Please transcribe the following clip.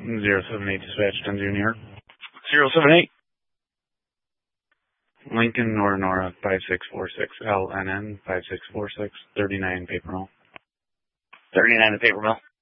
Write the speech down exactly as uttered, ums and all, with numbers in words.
zero seven eight dispatch, ten zero New York. zero seven eight. Lincoln Nora Nora five six four six L N N five six four six thirty nine paper mill. thirty nine the paper mill.